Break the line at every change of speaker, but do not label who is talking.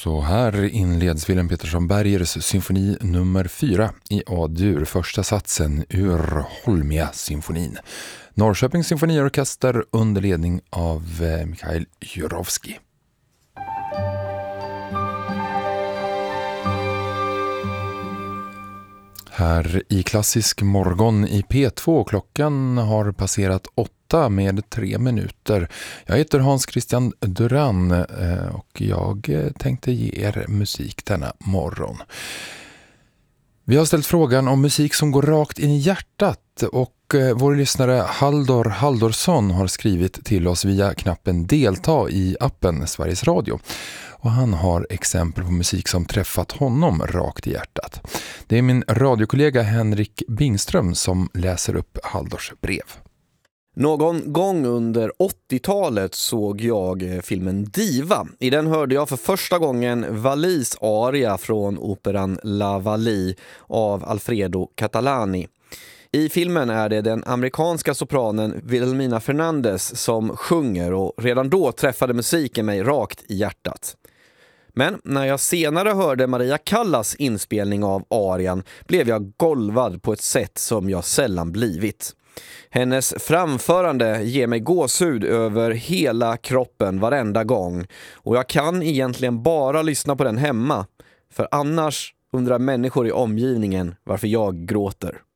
Så här inleds Wilhelm Petersson Bergers symfoni nummer 4 i A-dur, första satsen ur Holmia-symfonin. Norrköpings symfoniorkester under ledning av Mikhail Jurovskij. Här i klassisk morgon i P2, klockan har passerat 8 med 3 minuter. Jag heter Hans Christian Duran och jag tänkte ge er musik denna morgon. Vi har ställt frågan om musik som går rakt in i hjärtat och vår lyssnare Haldor Haldorsson har skrivit till oss via knappen delta i appen Sveriges Radio. Och han har exempel på musik som träffat honom rakt i hjärtat. Det är min radiokollega Henrik Bingström som läser upp Haldors brev.
Någon gång under 80-talet såg jag filmen Diva. I den hörde jag för första gången Wallis aria från operan La Wally av Alfredo Catalani. I filmen är det den amerikanska sopranen Wilhelmina Fernandez som sjunger och redan då träffade musiken mig rakt i hjärtat. Men när jag senare hörde Maria Callas inspelning av arian blev jag golvad på ett sätt som jag sällan blivit. Hennes framförande ger mig gåshud över hela kroppen varenda gång och jag kan egentligen bara lyssna på den hemma, för annars undrar människor i omgivningen varför jag gråter.